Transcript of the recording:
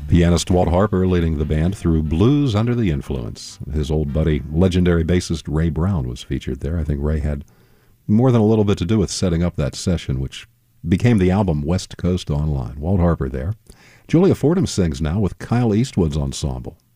Pianist Walt Harper leading the band through Blues Under the Influence. His old buddy, legendary bassist Ray Brown, was featured there. I think Ray had more than a little bit to do with setting up that session, which became the album West Coast Online. Walt Harper there. Julia Fordham sings now with Kyle Eastwood's ensemble.